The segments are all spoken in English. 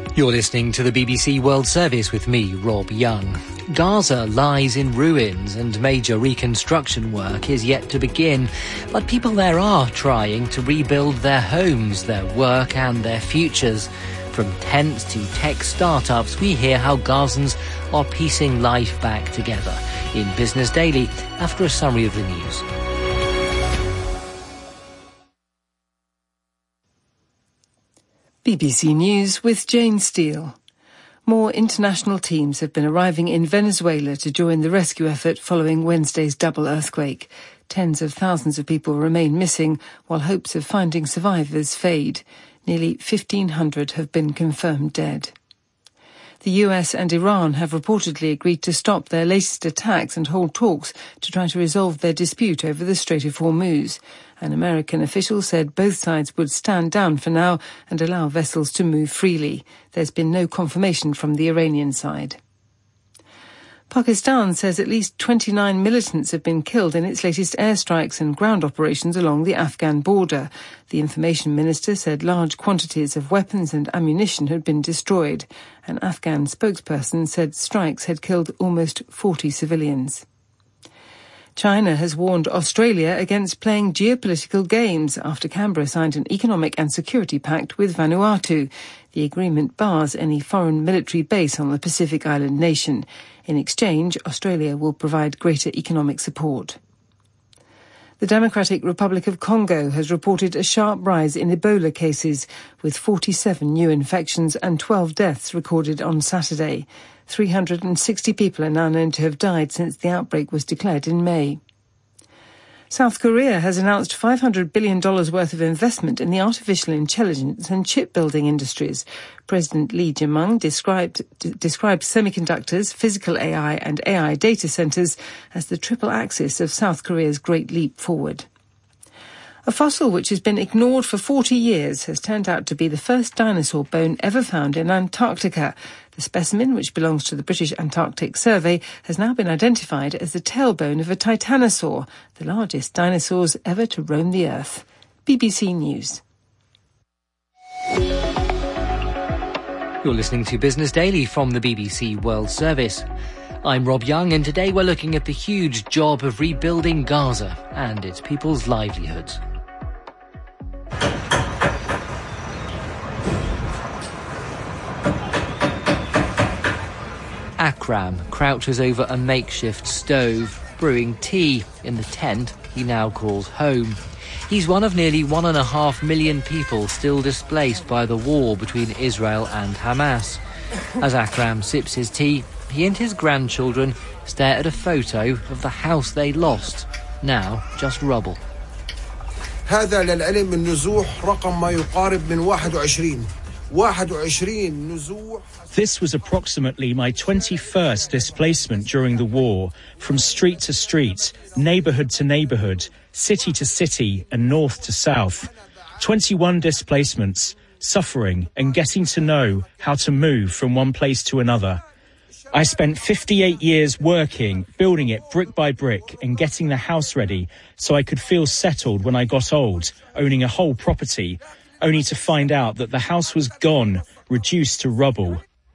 You're listening to the BBC World Service with me, Rob Young. Gaza lies in ruins and major reconstruction work is yet to begin, but people there are trying to rebuild their homes, their work and their futures. From tents to tech startups, we hear how Gazans are piecing life back together. In Business Daily, after a summary of the news. BBC News with Jane Steele. More international teams have been arriving in Venezuela to join the rescue effort following Wednesday's double earthquake. Tens of thousands of people remain missing, while hopes of finding survivors fade. Nearly 1,500 have been confirmed dead. The US and Iran have reportedly agreed to stop their latest attacks and hold talks to try to resolve their dispute over the Strait of Hormuz. An American official said both sides would stand down for now and allow vessels to move freely. There's been no confirmation from the Iranian side. Pakistan says at least 29 militants have been killed in its latest airstrikes and ground operations along the Afghan border. The information minister said large quantities of weapons and ammunition had been destroyed. An Afghan spokesperson said strikes had killed almost 40 civilians. China has warned Australia against playing geopolitical games after Canberra signed an economic and security pact with Vanuatu. The agreement bars any foreign military base on the Pacific island nation. In exchange, Australia will provide greater economic support. The Democratic Republic of Congo has reported a sharp rise in Ebola cases, with 47 new infections and 12 deaths recorded on Saturday. 360 people are now known to have died since the outbreak was declared in May. South Korea has announced $500 billion worth of investment in the artificial intelligence and chip-building industries. President Lee Jae-myung described semiconductors, physical AI and AI data centers as the triple axis of South Korea's great leap forward. A fossil which has been ignored for 40 years has turned out to be the first dinosaur bone ever found in Antarctica. The specimen, which belongs to the British Antarctic Survey, has now been identified as the tailbone of a titanosaur, the largest dinosaurs ever to roam the Earth. BBC News. You're listening to Business Daily from the BBC World Service. I'm Rob Young, and today we're looking at the huge job of rebuilding Gaza and its people's livelihoods. Akram crouches over a makeshift stove, brewing tea in the tent he now calls home. He's one of nearly 1.5 million people still displaced by the war between Israel and Hamas. As Akram sips his tea, he and his grandchildren stare at a photo of the house they lost, now just rubble. هذا للعلم النزوح رقم ما يقارب من 21 نزوح. This was approximately my 21st displacement during the war, from street to street, neighbourhood to neighbourhood, city to city and north to south. 21 displacements, suffering and getting to know how to move from one place to another. I spent 58 years working, building it brick by brick and getting the house ready so I could feel settled when I got old, owning a whole property, only to find out that the house was gone, reduced to rubble.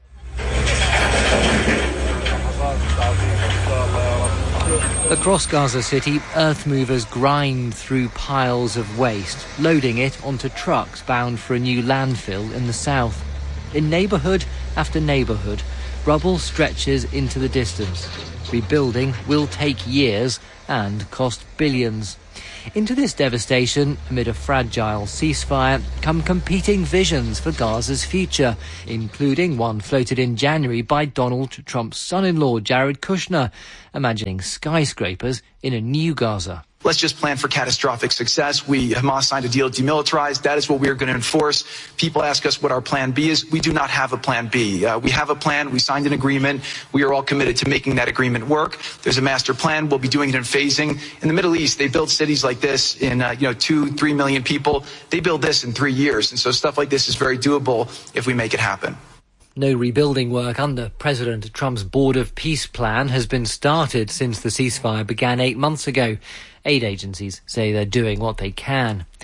Across Gaza City, earth movers grind through piles of waste, loading it onto trucks bound for a new landfill in the south. In neighbourhood after neighbourhood, rubble stretches into the distance. Rebuilding will take years and cost billions. Into this devastation, amid a fragile ceasefire, come competing visions for Gaza's future, including one floated in January by Donald Trump's son-in-law, Jared Kushner, imagining skyscrapers in a new Gaza. Let's just plan for catastrophic success. Hamas signed a deal to demilitarize. That is what we are going to enforce. People ask us what our plan B is. We do not have a plan B. We have a plan. We signed an agreement. We are all committed to making that agreement work. There's a master plan. We'll be doing it in phasing. In the Middle East, they build cities like this in 2-3 million people. They build this in 3 years. And so stuff like this is very doable if we make it happen. No rebuilding work under President Trump's Board of Peace plan has been started since the ceasefire began 8 months ago. Aid agencies say they're doing what they can.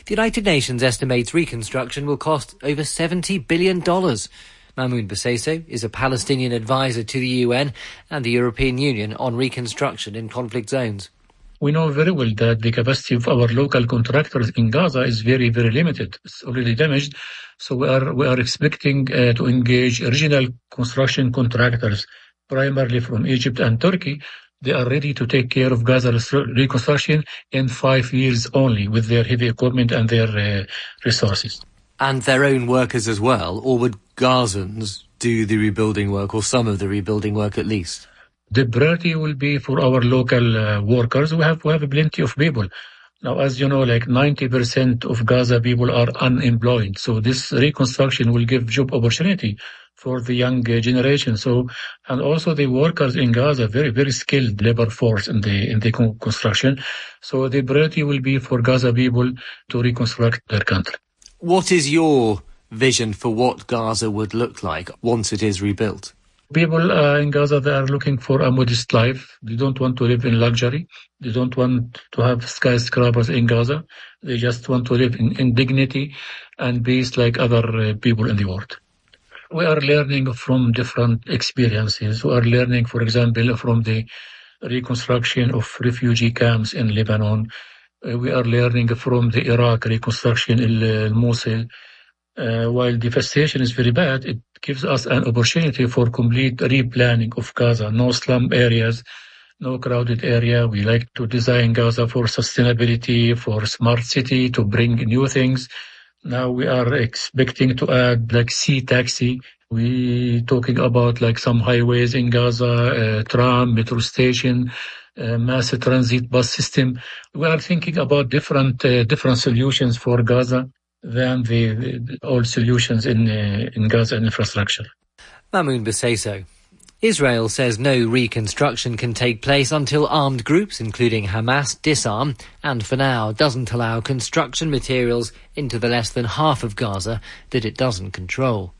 The United Nations estimates reconstruction will cost over $70 billion. Mahmoud Boussaisso is a Palestinian advisor to the UN and the European Union on reconstruction in conflict zones. We know very well that the capacity of our local contractors in Gaza is very, very limited. It's already damaged. So we are expecting to engage regional construction contractors, primarily from Egypt and Turkey. They are ready to take care of Gaza's reconstruction in 5 years only with their heavy equipment and their resources. And their own workers as well? Or would Gazans do the rebuilding work, or some of the rebuilding work at least? The priority will be for our local workers. We have plenty of people. Now, as you know, like 90% of Gaza people are unemployed. So this reconstruction will give job opportunity for the young generation. So, and also the workers in Gaza, very, very skilled labor force in the construction. So the priority will be for Gaza people to reconstruct their country. What is your vision for what Gaza would look like once it is rebuilt? People in Gaza, they are looking for a modest life. They don't want to live in luxury. They don't want to have skyscrapers in Gaza. They just want to live in dignity and peace like other people in the world. We are learning from different experiences. We are learning, for example, from the reconstruction of refugee camps in Lebanon. We are learning from the Iraq reconstruction in Mosul. While devastation is very bad, it gives us an opportunity for complete replanning of Gaza. No slum areas, no crowded area. We like to design Gaza for sustainability, for smart city, to bring new things. Now we are expecting to add like sea taxi. We talking about like some highways in Gaza, tram, metro station, mass transit bus system. We are thinking about different solutions for Gaza than the old solutions in Gaza infrastructure. Mahmoud Boussaisso. Israel says no reconstruction can take place until armed groups, including Hamas, disarm, and for now doesn't allow construction materials into the less than half of Gaza that it doesn't control.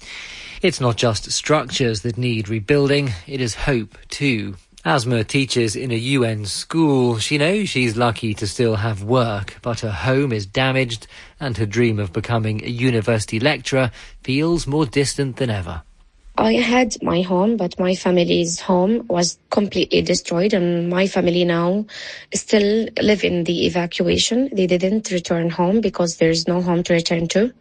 It's not just structures that need rebuilding, it is hope too. Asma teaches in a UN school. She knows she's lucky to still have work, but her home is damaged and her dream of becoming a university lecturer feels more distant than ever. I had my home, but my family's home was completely destroyed, and my family now still live in the evacuation. They didn't return home because there's no home to return to.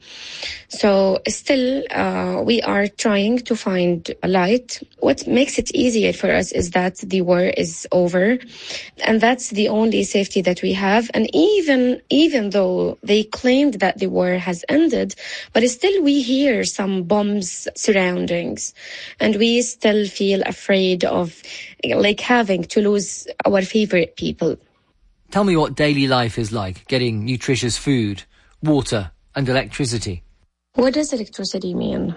So still, we are trying to find a light. What makes it easier for us is that the war is over, and that's the only safety that we have. And even though they claimed that the war has ended, but still we hear some bombs surroundings, and we still feel afraid of like having to lose our favorite people. Tell me what daily life is like, getting nutritious food, water and electricity. What does electricity mean?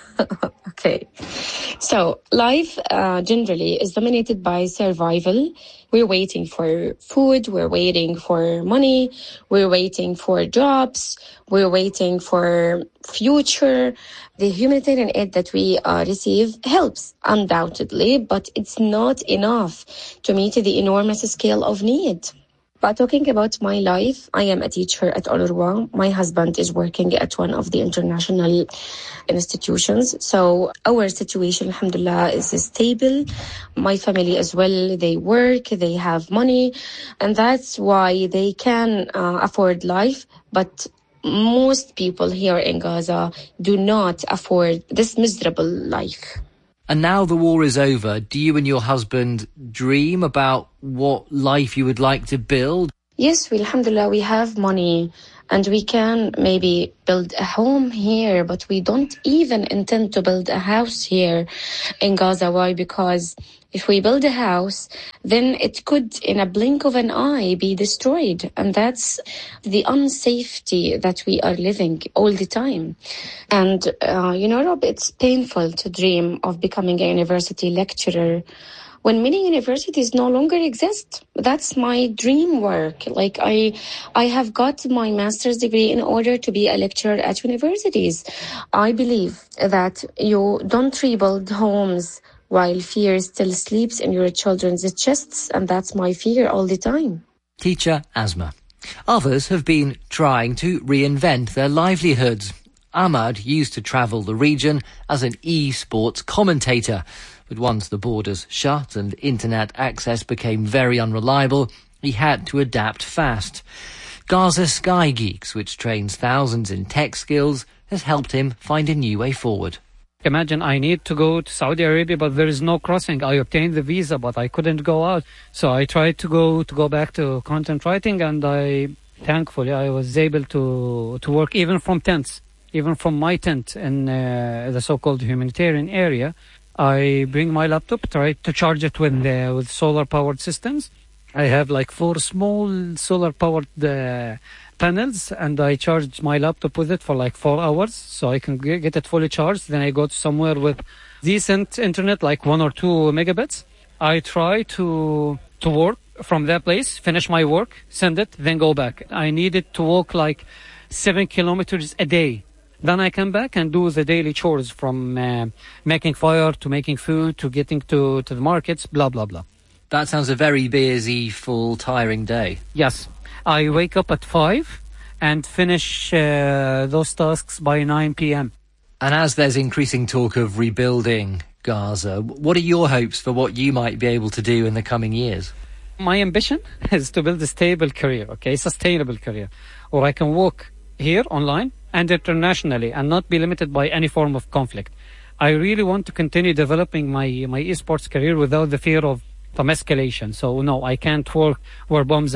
Okay. So life generally is dominated by survival. We're waiting for food, we're waiting for money, we're waiting for jobs, we're waiting for future. The humanitarian aid that we receive helps, undoubtedly, but it's not enough to meet the enormous scale of need. But talking about my life, I am a teacher at Al-Urwa. My husband is working at one of the international institutions. So our situation, alhamdulillah, is stable. My family as well, they work, they have money, and that's why they can afford life. But most people here in Gaza do not afford this miserable life. And now the war is over, do you and your husband dream about what life you would like to build? Yes, alhamdulillah, we have money and we can maybe build a home here, but we don't even intend to build a house here in Gaza. Why? Because if we build a house, then it could, in a blink of an eye, be destroyed. And that's the unsafety that we are living all the time. And, Rob, it's painful to dream of becoming a university lecturer when many universities no longer exist. That's my dream work. Like I have got my master's degree in order to be a lecturer at universities. I believe that you don't rebuild homes while fear still sleeps in your children's chests, and that's my fear all the time. Teacher Asma. Others have been trying to reinvent their livelihoods. Ahmad used to travel the region as an e-sports commentator, but once the borders shut and internet access became very unreliable, he had to adapt fast. Gaza Sky Geeks, which trains thousands in tech skills, has helped him find a new way forward. Imagine I need to go to Saudi Arabia, but there is no crossing. I obtained the visa, but I couldn't go out. So I tried to go back to content writing, and thankfully I was able to work even from tents. Even from my tent in the so-called humanitarian area, I bring my laptop, try to charge it with solar-powered systems. I have like 4 small solar-powered panels, and I charge my laptop with it for like 4 hours, so I can get it fully charged. Then I go to somewhere with decent internet, like 1 or 2 megabits. I try to work from that place, finish my work, send it, then go back. I needed to walk like 7 kilometers a day. Then I come back and do the daily chores, from making fire to making food to getting to the markets, blah, blah, blah. That sounds a very busy, full, tiring day. Yes. I wake up at 5 and finish those tasks by 9 p.m. And as there's increasing talk of rebuilding Gaza, what are your hopes for what you might be able to do in the coming years? My ambition is to build a stable career, sustainable career, where I can work here online and internationally and not be limited by any form of conflict. I really want to continue developing my esports career without the fear of escalation. So no, I can't work where bombs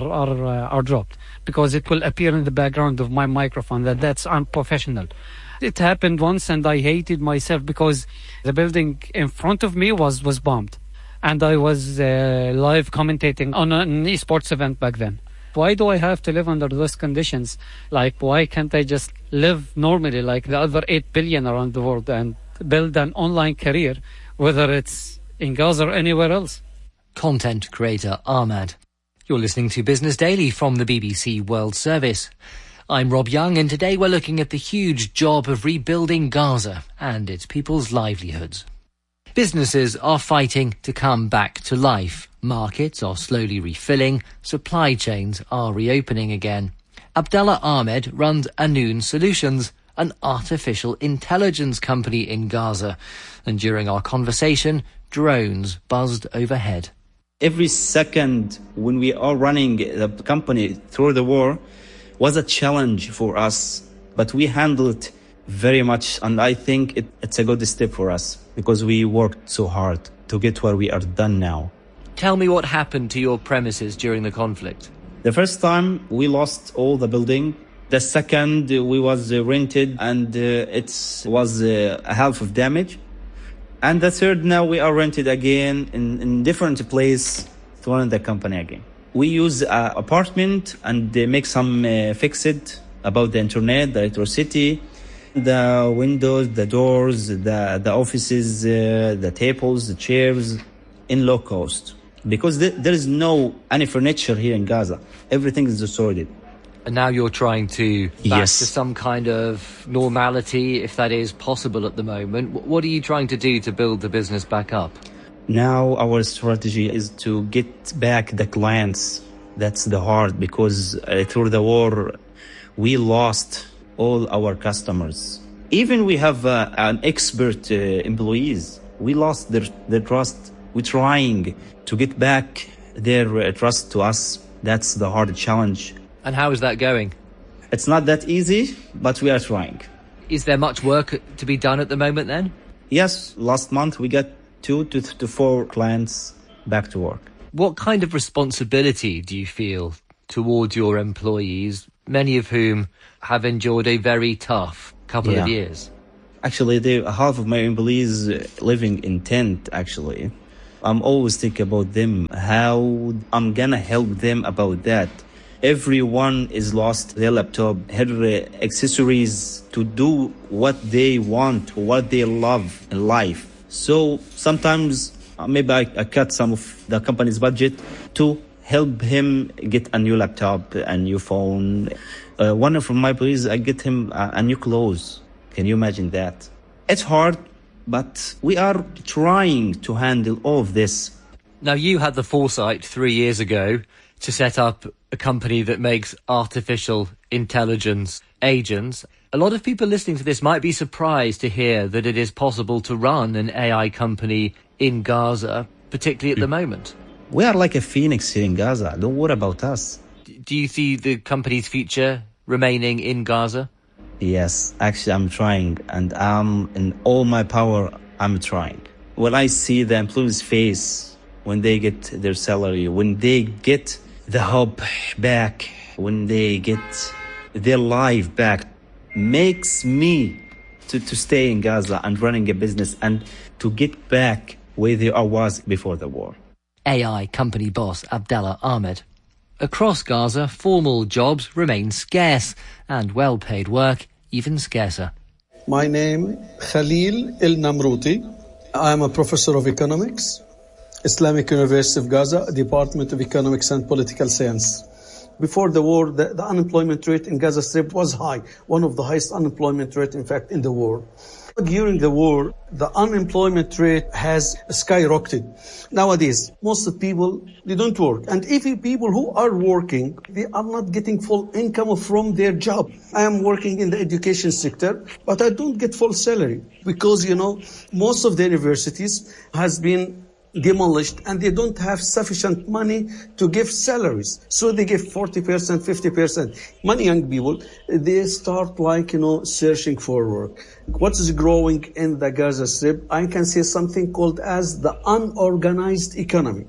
are dropped, because it will appear in the background of my microphone that's unprofessional. It happened once and I hated myself because the building in front of me was bombed, and I was live commentating on an esports event back then. Why do I have to live under those conditions? Like, why can't I just live normally like the other 8 billion around the world and build an online career, whether it's in Gaza or anywhere else? Content creator Ahmad. You're listening to Business Daily from the BBC World Service. I'm Rob Young, and today we're looking at the huge job of rebuilding Gaza and its people's livelihoods. Businesses are fighting to come back to life. Markets are slowly refilling. Supply chains are reopening again. Abdallah Ahmed runs Anoon Solutions, an artificial intelligence company in Gaza. And during our conversation, drones buzzed overhead. Every second when we are running the company through the war was a challenge for us, but we handled it very much, and I think it's a good step for us because we worked so hard to get where we are done now. Tell me what happened to your premises during the conflict. The first time we lost all the building. The second we was rented and it was half of damage. And the third, now we are rented again in different place to run the company again. We use an apartment and they make some fixed about the internet, the electricity, the windows, the doors, the offices, the tables, the chairs in low cost. Because there is no any furniture here in Gaza. Everything is destroyed. And now you're trying to back to some kind of normality, if that is possible at the moment. What are you trying to do to build the business back up? Now our strategy is to get back the clients. That's the hard, because through the war, we lost all our customers. Even we have an expert employees. We lost their trust. We're trying to get back their trust to us. That's the hard challenge. And how is that going? It's not that easy, but we are trying. Is there much work to be done at the moment then? Yes, last month we got 2 to 4 clients back to work. What kind of responsibility do you feel towards your employees, many of whom have endured a very tough couple of years? Actually, half of my employees living in tent, actually. I'm always thinking about them, how I'm gonna help them about that. Everyone is lost their laptop, their accessories to do what they want, what they love in life. So sometimes maybe I cut some of the company's budget to help him get a new laptop, a new phone. One of my employees, I get him a new clothes. Can you imagine that? It's hard, but we are trying to handle all of this. Now, you had the foresight 3 years ago to set up a company that makes artificial intelligence agents. A lot of people listening to this might be surprised to hear that it is possible to run an AI company in Gaza, particularly at the moment. We are like a phoenix here in Gaza. Don't worry about us. Do you see the company's future remaining in Gaza? Yes, actually I'm trying, and in all my power, I'm trying. When I see the employees' face, when they get their salary, when they get the hope back, when they get their life back, makes me to stay in Gaza and running a business and to get back where I was before the war. AI company boss Abdallah Ahmed. Across Gaza, formal jobs remain scarce and well-paid work even scarcer. My name, Khalil El Namrouti. I am a professor of economics, Islamic University of Gaza, Department of Economics and Political Science. Before the war, the unemployment rate in Gaza Strip was high, one of the highest unemployment rate, in fact, in the world. During the war, the unemployment rate has skyrocketed. Nowadays, most of the people, they don't work. And even people who are working, they are not getting full income from their job. I am working in the education sector, but I don't get full salary because, most of the universities has been demolished and they don't have sufficient money to give salaries. So they give 40%, 50%. Many young people, they start searching for work. What is growing in the Gaza Strip? I can say something called as the unorganized economy,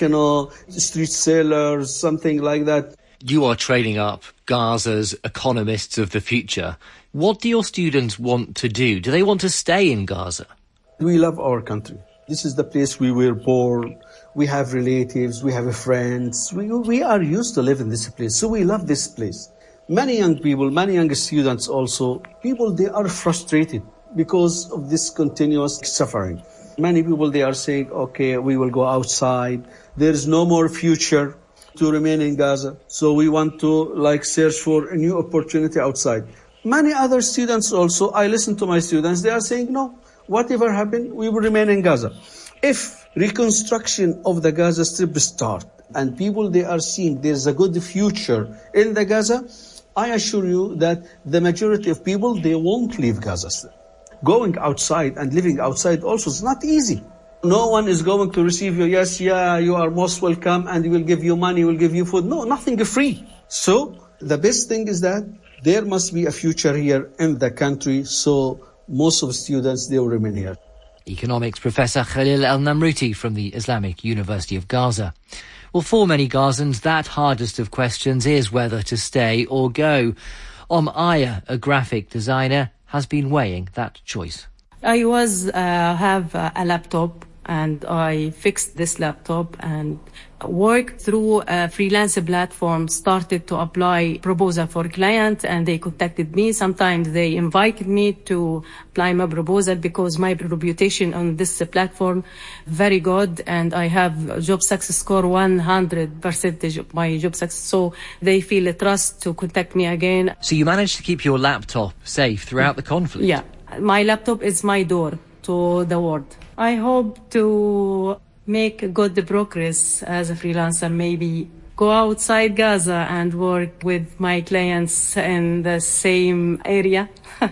street sellers, something like that. You are training up Gaza's economists of the future. What do your students want to do? Do they want to stay in Gaza? We love our country. This is the place we were born. We have relatives, we have friends. We are used to live in this place, so we love this place. Many young people, many young students also, they are frustrated because of this continuous suffering. Many people, they are saying, okay, we will go outside. There is no more future to remain in Gaza. So we want to search for a new opportunity outside. Many other students also, I listen to my students, they are saying, no, whatever happened, we will remain in Gaza. If reconstruction of the Gaza Strip start and people, they are seeing there's a good future in the Gaza, I assure you that the majority of people, they won't leave Gaza Strip. Going outside and living outside also is not easy. No one is going to receive you. Yes, you are most welcome and we will give you money, we'll give you food. No, nothing free. So the best thing is that there must be a future here in the country. So most of the students, they will remain here. Economics professor Khalil El Namrouti from the Islamic University of Gaza. Well, for many Gazans, that hardest of questions is whether to stay or go. Aya, a graphic designer, has been weighing that choice. I have a laptop and I fixed this laptop and worked through a freelance platform, started to apply proposal for client and they contacted me. Sometimes they invited me to apply my proposal because my reputation on this platform very good and I have job success score 100% of my job success. So they feel a trust to contact me again. So you managed to keep your laptop safe throughout the conflict? Yeah. My laptop is my door to the world. I hope to make good progress as a freelancer, maybe go outside Gaza and work with my clients in the same area.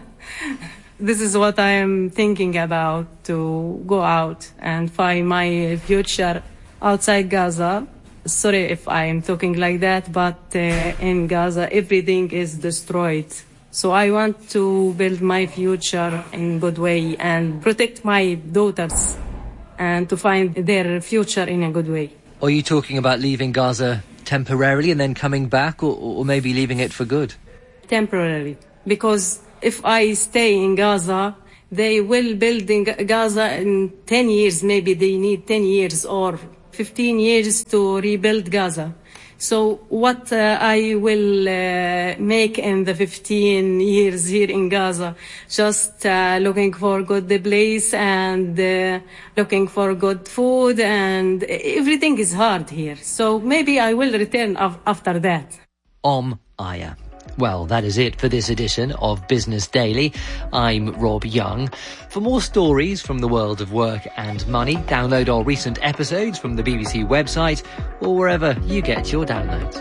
This is what I am thinking about, to go out and find my future outside Gaza. Sorry if I am talking like that, but in Gaza everything is destroyed. So I want to build my future in a good way and protect my daughters and to find their future in a good way. Are you talking about leaving Gaza temporarily and then coming back or maybe leaving it for good? Temporarily. Because if I stay in Gaza, they will build in Gaza in 10 years. Maybe they need 10 years or 15 years to rebuild Gaza. So what I will make in the 15 years here in Gaza, just looking for good place and looking for good food and everything is hard here. So maybe I will return after that. Aya. Well, that is it for this edition of Business Daily. I'm Rob Young. For more stories from the world of work and money, download our recent episodes from the BBC website or wherever you get your downloads.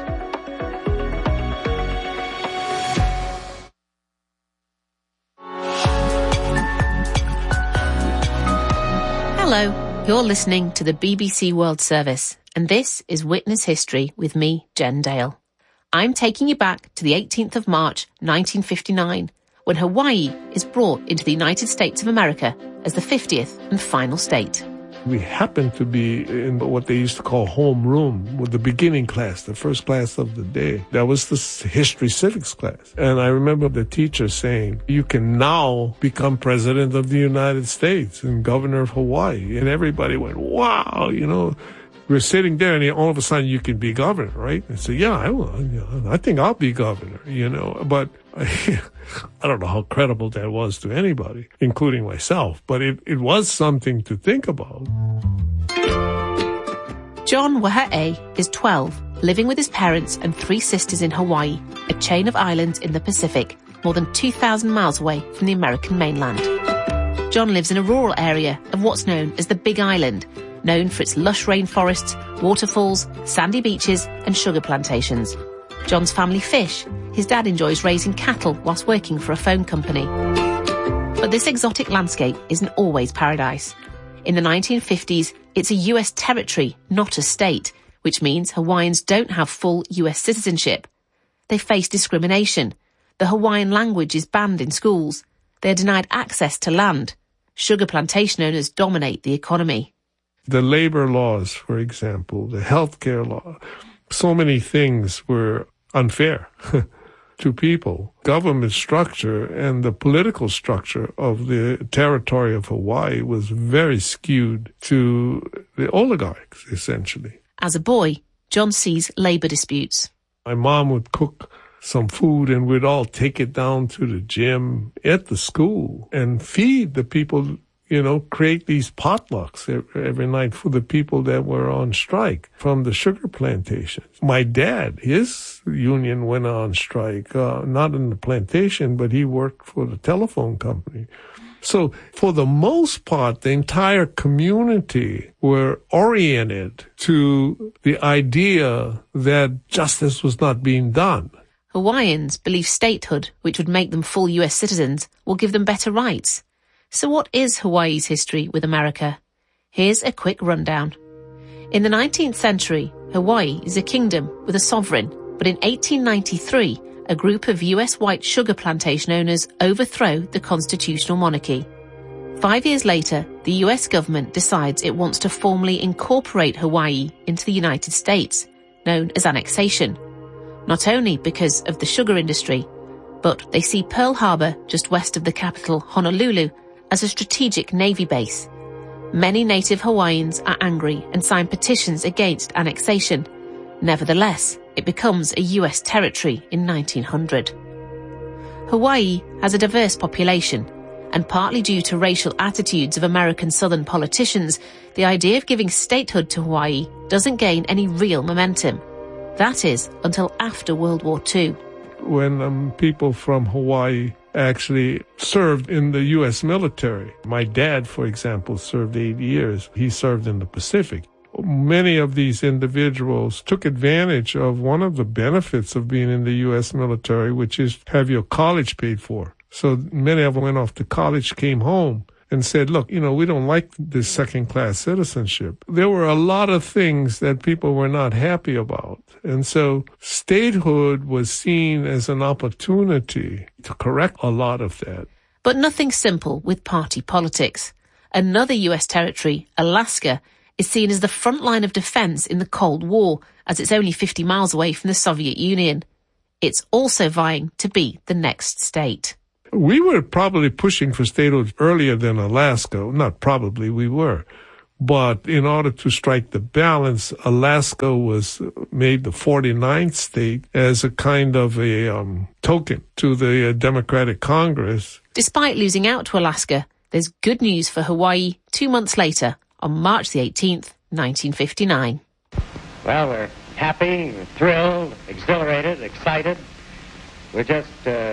Hello, you're listening to the BBC World Service, and this is Witness History with me, Jen Dale. I'm taking you back to the 18th of March, 1959, when Hawaii is brought into the United States of America as the 50th and final state. We happened to be in what they used to call homeroom with the beginning class, the first class of the day. That was the history civics class. And I remember the teacher saying, you can now become president of the United States and governor of Hawaii. And everybody went, wow, you know. We're sitting there and all of a sudden you can be governor, right? I said, yeah, I will. I think I'll be governor, you know. But I don't know how credible that was to anybody, including myself. But it was something to think about. John Waha'e is 12, living with his parents and 3 sisters in Hawaii, a chain of islands in the Pacific, more than 2,000 miles away from the American mainland. John lives in a rural area of what's known as the Big Island, known for its lush rainforests, waterfalls, sandy beaches and sugar plantations. John's family fish. His dad enjoys raising cattle whilst working for a phone company. But this exotic landscape isn't always paradise. In the 1950s, it's a US territory, not a state, which means Hawaiians don't have full US citizenship. They face discrimination. The Hawaiian language is banned in schools. They are denied access to land. Sugar plantation owners dominate the economy. The labor laws, for example, the healthcare law, so many things were unfair to people. Government structure and the political structure of the territory of Hawaii was very skewed to the oligarchs, essentially. As a boy, John sees labor disputes. My mom would cook some food and we'd all take it down to the gym at the school and feed the people, you know, create these potlucks every night for the people that were on strike from the sugar plantations. My dad, his union went on strike, not in the plantation, but he worked for the telephone company. So for the most part, the entire community were oriented to the idea that justice was not being done. Hawaiians believe statehood, which would make them full US citizens, will give them better rights. So what is Hawaii's history with America? Here's a quick rundown. In the 19th century, Hawaii is a kingdom with a sovereign, but in 1893, a group of US white sugar plantation owners overthrow the constitutional monarchy. 5 years later, the US government decides it wants to formally incorporate Hawaii into the United States, known as annexation. Not only because of the sugar industry, but they see Pearl Harbor, just west of the capital, Honolulu, as a strategic Navy base. Many native Hawaiians are angry and sign petitions against annexation. Nevertheless, it becomes a US territory in 1900. Hawaii has a diverse population, and partly due to racial attitudes of American Southern politicians, the idea of giving statehood to Hawaii doesn't gain any real momentum. That is, until after World War II. When people from Hawaii actually served in the U.S. military. My dad, for example, served 8 years. He served in the Pacific. Many of these individuals took advantage of one of the benefits of being in the U.S. military, which is have your college paid for. So many of them went off to college, came home, and said, look, you know, we don't like this second-class citizenship. There were a lot of things that people were not happy about. And so statehood was seen as an opportunity to correct a lot of that. But nothing simple with party politics. Another US territory, Alaska, is seen as the front line of defense in the Cold War, as it's only 50 miles away from the Soviet Union. It's also vying to be the next state. We were probably pushing for statehood earlier than Alaska. Not probably, we were. But in order to strike the balance, Alaska was made the 49th state as a kind of a token to the Democratic Congress. Despite losing out to Alaska, there's good news for Hawaii 2 months later, on March the 18th, 1959. Well, we're happy, we're thrilled, exhilarated, excited. We're just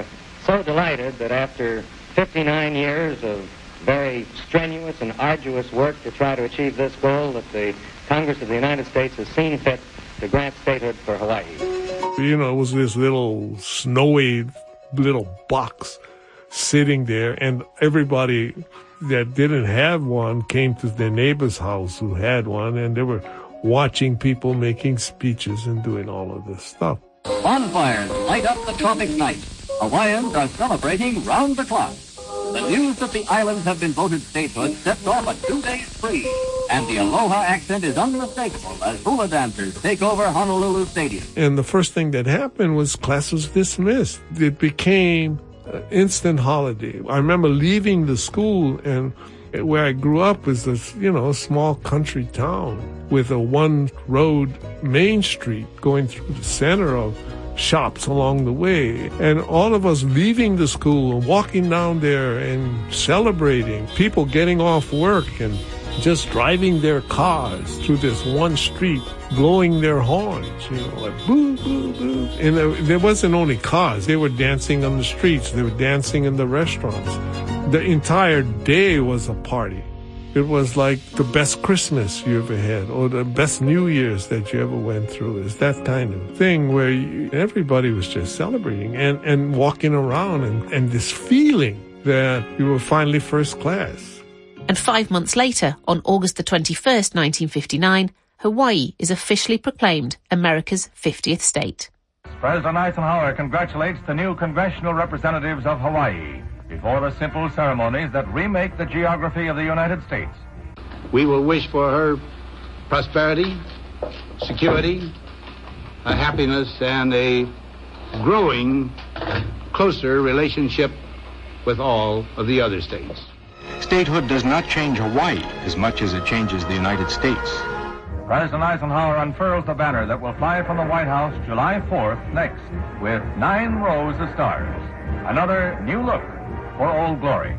so delighted that after 59 years of very strenuous and arduous work to try to achieve this goal, that the Congress of the United States has seen fit to grant statehood for Hawaii. You know, it was this little snowy little box sitting there, and everybody that didn't have one came to their neighbor's house who had one, and they were watching people making speeches and doing all of this stuff. Bonfires light up the tropic night. Hawaiians are celebrating round the clock. The news that the islands have been voted statehood sets off a 2-day spree, and the aloha accent is unmistakable as hula dancers take over Honolulu Stadium. And the first thing that happened was class was dismissed. It became an instant holiday. I remember leaving the school, and where I grew up was this, a small country town with a one-road main street going through the center of shops along the way. And all of us leaving the school and walking down there and celebrating, people getting off work and just driving their cars through this one street, blowing their horns, like boo, boo, boo. And there wasn't only cars. They were dancing on the streets. They were dancing in the restaurants. The entire day was a party. It was like the best Christmas you ever had, or the best New Year's that you ever went through. It's that kind of thing where everybody was just celebrating and walking around and this feeling that you were finally first class. And 5 months later, on August the 21st, 1959, Hawaii is officially proclaimed America's 50th state. President Eisenhower congratulates the new congressional representatives of Hawaii before the simple ceremonies that remake the geography of the United States. We will wish for her prosperity, security, happiness, and a growing, closer relationship with all of the other states. Statehood does not change Hawaii as much as it changes the United States. President Eisenhower unfurls the banner that will fly from the White House July 4th next, with 9 rows of stars. Another new look for Old Glory.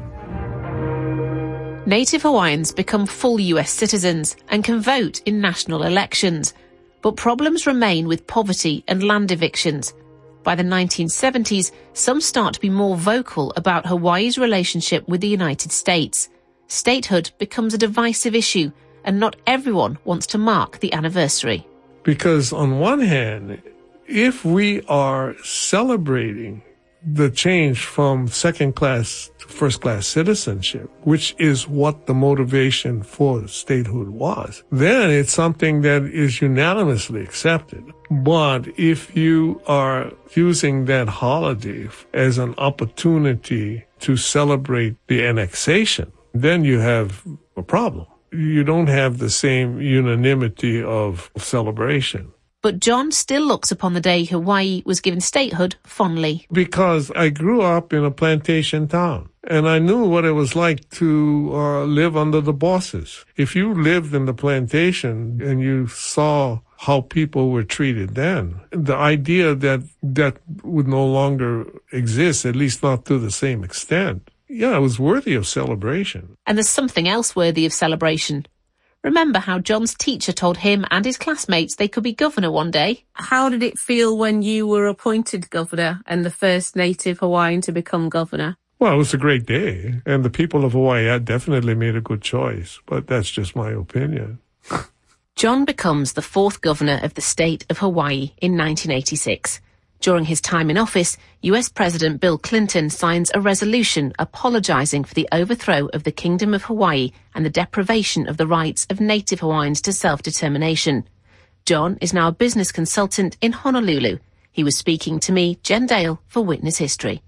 Native Hawaiians become full US citizens and can vote in national elections. But problems remain with poverty and land evictions. By the 1970s, some start to be more vocal about Hawaii's relationship with the United States. Statehood becomes a divisive issue, and not everyone wants to mark the anniversary. Because on one hand, if we are celebrating the change from second-class to first-class citizenship, which is what the motivation for statehood was, then it's something that is unanimously accepted. But if you are using that holiday as an opportunity to celebrate the annexation, then you have a problem. You don't have the same unanimity of celebration. But John still looks upon the day Hawaii was given statehood fondly. Because I grew up in a plantation town, and I knew what it was like to live under the bosses. If you lived in the plantation and you saw how people were treated then, the idea that that would no longer exist, at least not to the same extent, it was worthy of celebration. And there's something else worthy of celebration. Remember how John's teacher told him and his classmates they could be governor one day? How did it feel when you were appointed governor and the first native Hawaiian to become governor? Well, it was a great day, and the people of Hawaii had definitely made a good choice, but that's just my opinion. John becomes the 4th governor of the state of Hawaii in 1986. During his time in office, US President Bill Clinton signs a resolution apologizing for the overthrow of the Kingdom of Hawaii and the deprivation of the rights of Native Hawaiians to self-determination. John is now a business consultant in Honolulu. He was speaking to me, Jen Dale, for Witness History.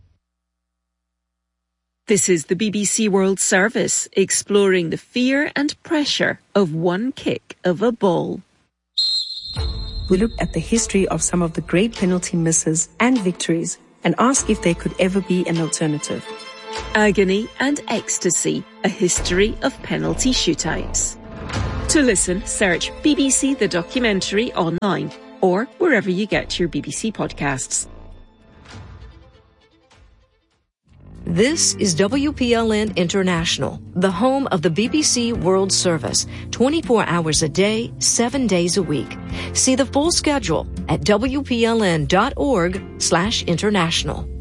This is the BBC World Service, exploring the fear and pressure of one kick of a ball. We look at the history of some of the great penalty misses and victories and ask if there could ever be an alternative. Agony and Ecstasy, a history of penalty shootouts. To listen, search BBC The Documentary online or wherever you get your BBC podcasts. This is WPLN International, the home of the BBC World Service, 24 hours a day, 7 days a week. See the full schedule at WPLN.org/international.